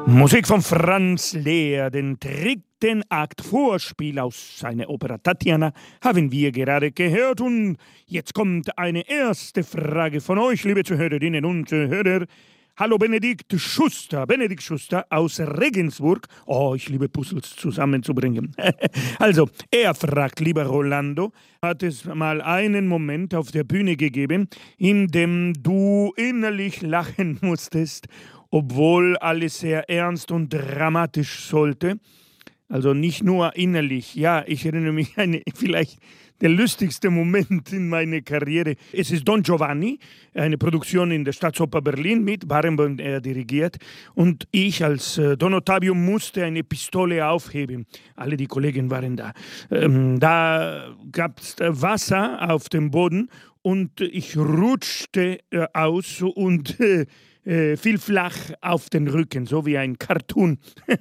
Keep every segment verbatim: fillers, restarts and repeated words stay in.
Musik von Franz Lehr, den dritten Akt Vorspiel aus seiner Oper Tatiana, haben wir gerade gehört. Und jetzt kommt eine erste Frage von euch, liebe Zuhörerinnen und Zuhörer. Hallo Benedikt Schuster, Benedikt Schuster aus Regensburg. Oh, ich liebe Puzzles zusammenzubringen. Also, er fragt, lieber Rolando, hat es mal einen Moment auf der Bühne gegeben, in dem du innerlich lachen musstest, obwohl alles sehr ernst und dramatisch sollte? Also nicht nur innerlich. Ja, ich erinnere mich an vielleicht der lustigste Moment in meiner Karriere. Es ist Don Giovanni, eine Produktion in der Staatsoper Berlin mit Barenboim er dirigiert. Und ich als äh, Don Ottavio musste eine Pistole aufheben. Alle die Kollegen waren da. Ähm, da gab es Wasser auf dem Boden und ich rutschte äh, aus und äh, äh, fiel flach auf den Rücken, so wie ein Cartoon.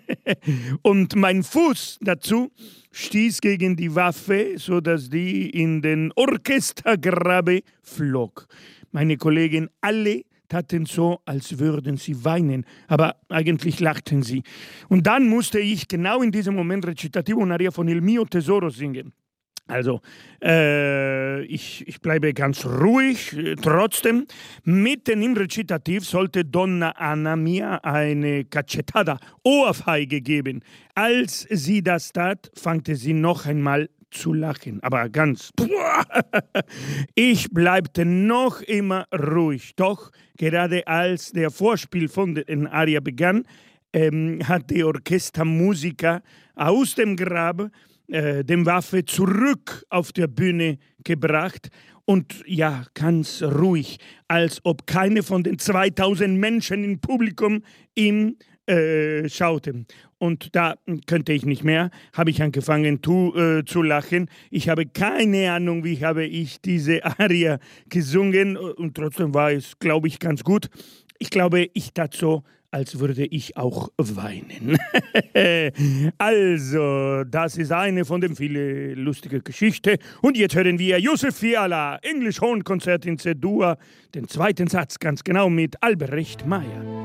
Und mein Fuß dazu stieß gegen die Waffe, sodass die in den Orchestergrabe flog. Meine Kollegen alle taten so, als würden sie weinen, aber eigentlich lachten sie. Und dann musste ich genau in diesem Moment Recitativo und Aria von Il mio tesoro singen. Also, äh, ich, ich bleibe ganz ruhig. Äh, trotzdem, mitten im Rezitativ sollte Donna Anna mir eine Cachettada, Ohrfeige geben. Als sie das tat, fangte sie noch einmal zu lachen, aber ganz. Ich bleibte noch immer ruhig. Doch gerade als der Vorspiel von der Aria begann, ähm, hat der Orchestermusiker aus dem Grab Äh, den Waffe zurück auf der Bühne gebracht und ja, ganz ruhig, als ob keine von den zweitausend Menschen im Publikum ihm äh, schauten. Und da könnte ich nicht mehr, habe ich angefangen tu, äh, zu lachen. Ich habe keine Ahnung, wie habe ich diese Aria gesungen und trotzdem war es, glaube ich, ganz gut. Ich glaube, ich tat so, als würde ich auch weinen. Also, das ist eine von den vielen lustigen Geschichten. Und jetzt hören wir Josef Fiala, Englisch Hornkonzert in C-Dur, den zweiten Satz ganz genau mit Albrecht Meyer.